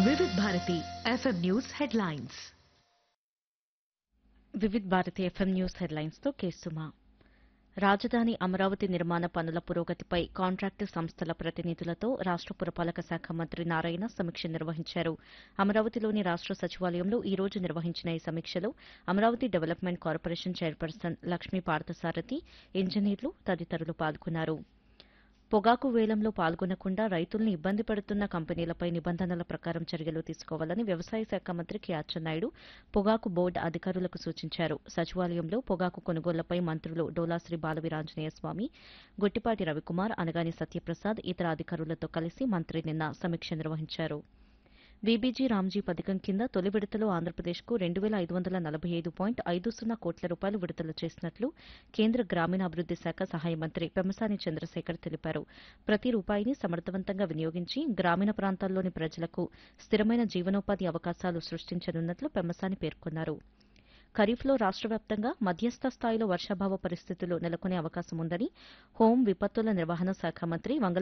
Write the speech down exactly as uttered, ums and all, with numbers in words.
Vividh Bharati FM news headlines. Vividh Bharati FM news headlines తో కేసుమా. రాజధాని అమరావతి నిర్మాణ పనుల పురోగతిపై కాంట్రాక్టు సంస్థల ప్రతినిధులతో రాష్ట పురపాలక శాఖ మంత్రి నారాయణ సమీక్ష నిర్వహించారు. అమరావతిలోని రాష్ట సచివాలయంలో ఈ రోజు నిర్వహించిన ఈ సమీక్షలో Amaravati development corporation chairperson Lakshmi Parthasarathi, ఇంజనీర్లు తదితరులు పాల్గొన్నారు. పొగాకు వేలంలో పాల్గొనకుండా రైతుల్ని ఇబ్బంది పెడుతున్న కంపెనీలపై నిబంధనల ప్రకారం చర్యలు తీసుకోవాలని వ్యవసాయ శాఖ మంత్రి కె అచ్చెన్నాయుడు పొగాకు బోర్డు అధికారులకు సూచించారు. సచివాలయంలో పొగాకు కొనుగోళ్లపై మంత్రులు డోలాశ్రీ బాలవీరాంజనేయ స్వామి, గొట్టిపాటి రవికుమార్, అనగాని సత్యప్రసాద్ ఇతర అధికారులతో కలిసి మంత్రి నిన్న సమీక్ష నిర్వహించారు. వీబీజీ రామ్జీ పథకం కింద తొలి విడతలో ఆంధ్రప్రదేశ్కు రెండు వేల ఐదు వందల నలభై ఐదు పాయింట్ ఐదు సున్నా కోట్ల రూపాయలు విడుదల చేసినట్లు కేంద్ర గ్రామీణాభివృద్ది శాఖ సహాయ మంత్రి పెమ్మసాని చంద్రశేఖర్ తెలిపారు. ప్రతి రూపాయిని సమర్థవంతంగా వినియోగించి గ్రామీణ ప్రాంతాల్లోని ప్రజలకు స్థిరమైన జీవనోపాధి అవకాశాలు సృష్టించనున్నట్లు పెమ్మసాని పేర్కొన్నారు. ఖరీఫ్లో రాష్ట వ్యాప్తంగా మధ్యస్థ స్థాయిలో వర్షాభావ పరిస్థితులు నెలకొనే అవకాశం ఉందని హోం విపత్తుల నిర్వహణ శాఖ మంత్రి వంగ